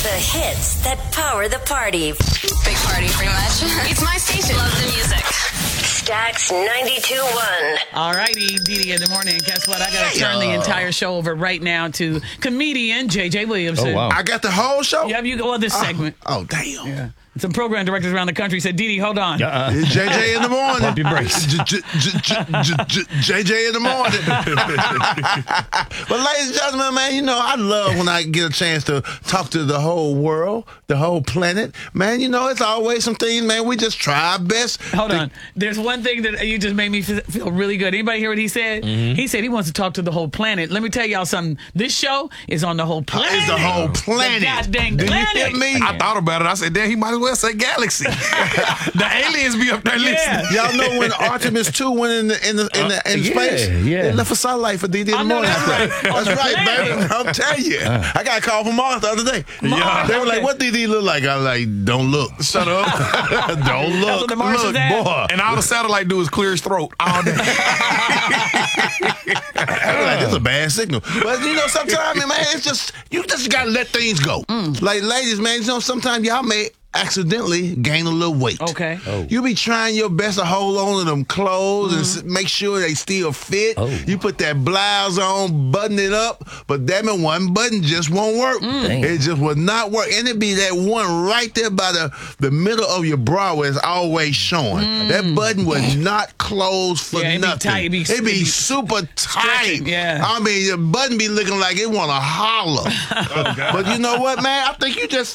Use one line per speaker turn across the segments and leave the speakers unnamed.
The hits that power the party.
Big party, pretty much. It's my station. Love the music.
Stax 92.1.
All righty, Didi in the morning. Guess what? I got to turn the entire show over right now to comedian J.J. Williamson.
Oh, wow.
I got the whole show?
Yeah, you go on this segment.
Oh, damn.
Yeah. Some program directors around the country said, Didi, hold on.
It's JJ in the morning.
Pump your brakes.
JJ in the morning. But ladies and gentlemen, man, you know, I love when I get a chance to talk to the whole world, the whole planet. Man, you know, it's always some things, man, we just try our best.
Hold on. There's one thing that you just made me feel really good. Anybody hear what he said?
Mm-hmm.
He said he wants to talk to the whole planet. Let me tell y'all something. This show is on the whole planet.
It's the whole planet.
The goddamn
Do you
planet.
hear me?
I thought about it. I said, damn, he might as well say galaxy. The aliens be up there listening.
Y'all know when Artemis 2 went in space?
Yeah.
They left for sunlight for DD in the
I know
morning.
that's right.
That's right, baby. I'm telling you. I got a call from Mars the other day.
Mars,
They were
okay.
like, what DD look like? I was like, don't look.
Shut up.
Don't
That's what
look.
the Martians
Look,
at.
boy.
And all the satellite do is clear his throat all day.
I was like, this is a bad signal. But, you know, sometimes, man, it's just, you just got to let things go. Like, ladies, man, you know, sometimes y'all may accidentally gain a little weight.
Okay.
Oh.
You be trying your best to hold on to them clothes and make sure they still fit.
Oh.
You put that blouse on, button it up, but damn it, one button just won't work.
Damn.
It just would not work. And it be that one right there by the middle of your bra where it's always showing. That button would not close for
Yeah, it'd be
nothing.
tight. It'd be
super tight.
stretching, yeah.
I mean, your button be looking like it want to holler. But you know what, man? I think you just...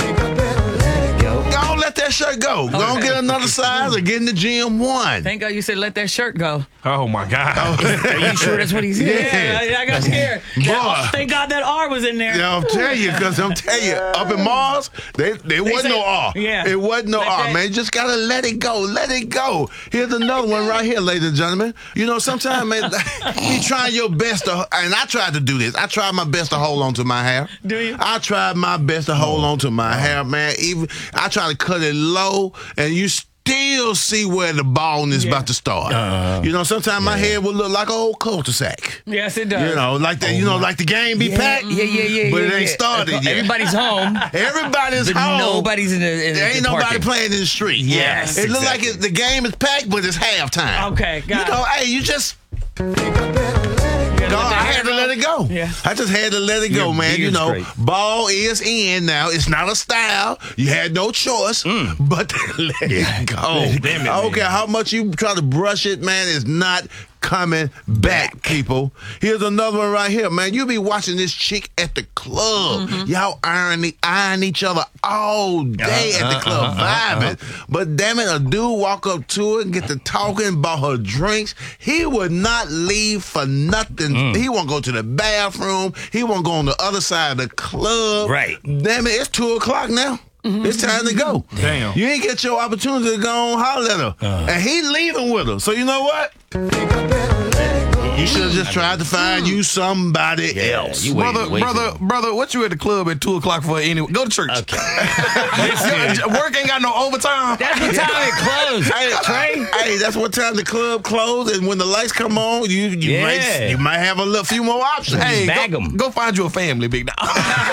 Go let that shirt go. Go
Okay.
get another size or get in the gym one.
Thank God you said let that shirt go.
Oh, my God.
Are you sure that's what he said?
Yeah, I got scared.
Boy.
Thank God that R was in there.
Yeah, I'm telling you, up in Mars, there wasn't
say-
no R.
yeah.
It wasn't no
Like
R,
that.
man. You just gotta let it go. Let it go. Here's another one right here, ladies and gentlemen. You know, sometimes, man, you trying your best to, and I tried to do this. I tried my best to hold on to my hair.
Do you?
I tried my best to hold on to my hair, man. Even I try to cut it low, and you still see where the baldness is about to start. You know, sometimes my head will look like an old cul-de-sac.
Yes, it does.
You know, like that. You know, like the game be packed.
Yeah.
But it ain't started yet.
Everybody's home.
Everybody's
But
home.
nobody's in the
There ain't nobody
parking.
playing in the street.
Yes,
It looks like
exactly.
the game is packed, but it's halftime.
Okay, got
You know,
it.
hey, you just.
Let that
I
hair
had to
go.
let it go.
Yeah.
I just had to let it go,
Your
man. You
beard's
know,
great.
ball is in now. It's not a style. You had no choice, but to let it go.
Damn it,
I don't
man.
care how much you try to brush it, man. It's not coming back, people. Here's another one right here, man. You be watching this chick at the club. Y'all eyeing each other all day at the club, vibing. But damn it, a dude walk up to her and get to talking, bought her drinks. He would not leave for nothing. He won't go to the bathroom. He won't go on the other side of the club.
Right.
Damn it, it's 2:00 now. It's time to go.
Damn.
You ain't get your opportunity to go on holler at her. And he leaving with her. So you know what? You should have just tried to find you somebody else.
You waited way too
Brother, what you at the club at 2:00 for anyway? Go to church.
Okay.
Work ain't got no overtime.
That's what time it closed. Trey.
Hey, that's what time the club closed, and when the lights come on, you might have a few more options.
Hey,
Bag 'em.
go find you a family, big dog.
Come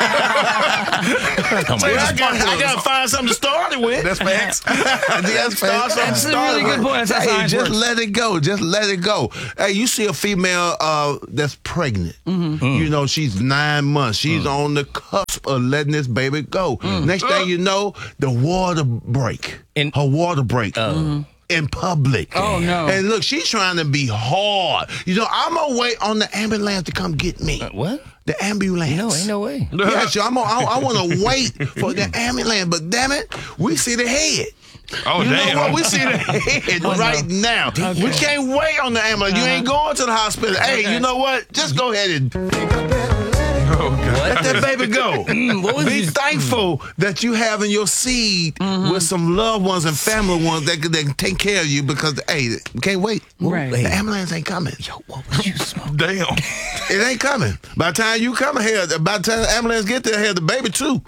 Well,
on.
I gotta find something to start it with.
That's facts.
That's
That's a really good point. That's how
Hey,
science
just
works.
let it go. Just let it go. Hey, you see a female that's pregnant. You know, she's 9 months. She's on the cusp of letting this baby go. Next thing you know, the water break. Her water break. In public.
Oh, no.
And look, she's trying to be hard. You know, I'm gonna wait on the ambulance to come get me.
What?
The ambulance.
No, ain't no way.
Yeah, so I want to wait for the ambulance, but damn it, we see the head.
Oh,
You
damn.
know what? We see the head right now. We can't wait on the ambulance. You ain't going to the hospital. Hey, you know what? Just go ahead and
Oh, God.
let that baby go.
What was
Be
this?
thankful that you have in your seed with some loved ones and family ones that can take care of you because, hey, we can't wait.
Right.
The ambulance ain't coming.
What was you smoking?
Damn.
It ain't coming. By the time you come here, by the time the ambulance get there, here the baby too.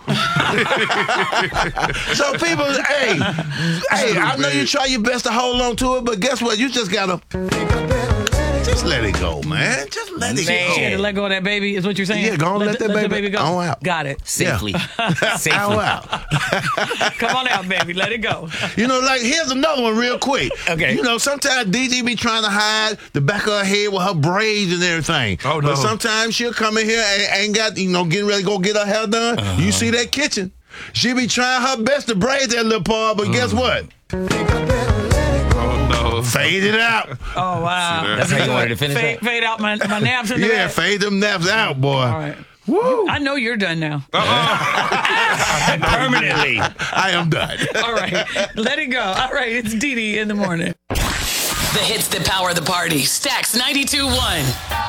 So people, hey, I know you try your best to hold on to it, but guess what? You just gotta Just let it go, man. Just let it
She had to
go.
let go of that baby, is what you're saying?
Yeah, go on, let that
the
baby
go.
on out.
Got it.
Safely.
Ow,
Safely.
out.
Come on out, baby. Let it go.
You know, like, here's another one real quick.
Okay.
You know, sometimes DD be trying to hide the back of her head with her braids and everything.
Oh, no.
But sometimes she'll come in here and ain't got, getting ready to go get her hair done. You see that kitchen. She be trying her best to braid that little part, but guess what?
Oh, no.
Fade it out.
Oh, wow.
That's how you wanted to finish
Fade,
that?
fade out my naps in the
Yeah,
back.
fade them naps out, boy.
All right.
Woo.
I know you're done now.
Permanently.
I am done.
All right. Let it go. All right. It's Dee Dee in the morning.
The hits that power the party. Stacks 92.1.